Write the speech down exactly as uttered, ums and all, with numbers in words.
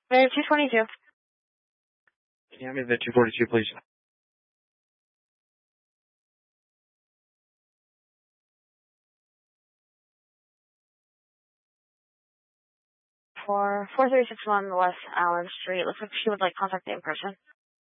Mayor two twenty-two. Can you have me the two forty-two, please? For four three six one West Allen Street. Looks like she would like contact in person.